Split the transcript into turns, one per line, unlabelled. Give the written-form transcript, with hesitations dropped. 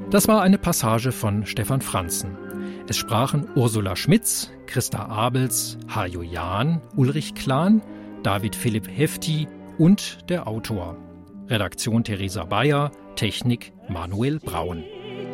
Das war eine Passage von Stefan Franzen. Es sprachen Ursula Schmitz, Christa Abels, Hajo Jahn, Ulrich Klahn, David Philipp Hefti und der Autor. Redaktion Theresa Bayer, Technik Manuel Braun.